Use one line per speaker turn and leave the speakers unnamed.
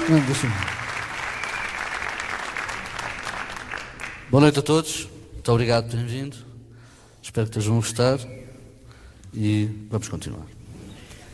Não, deixa-me. Boa noite a todos. Muito obrigado por terem vindo. Espero que estejam a gostar. E vamos continuar.